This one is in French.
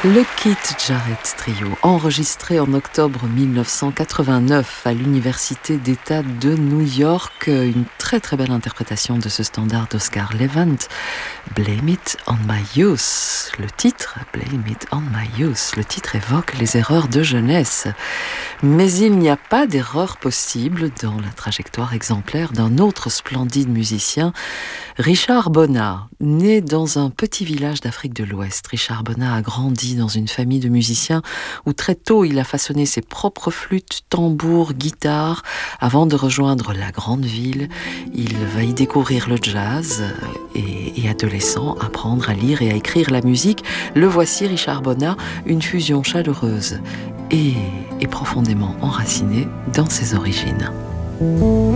Le Keith Jarrett Trio, enregistré en octobre 1989 à l'Université d'État de New York, une très très belle interprétation de ce standard d'Oscar Levant, Blame It on My Youth. Le titre, Blame It on My Youth, le titre évoque les erreurs de jeunesse. Mais il n'y a pas d'erreur possible dans la trajectoire exemplaire d'un autre splendide musicien, Richard Bona. Né dans un petit village d'Afrique de l'Ouest, Richard Bona a grandi dans une famille de musiciens où très tôt il a façonné ses propres flûtes, tambours, guitares. Avant de rejoindre la grande ville, il va y découvrir le jazz et adolescent, apprendre à lire et à écrire la musique. Le voici, Richard Bona, une fusion chaleureuse et profondément enracinée dans ses origines.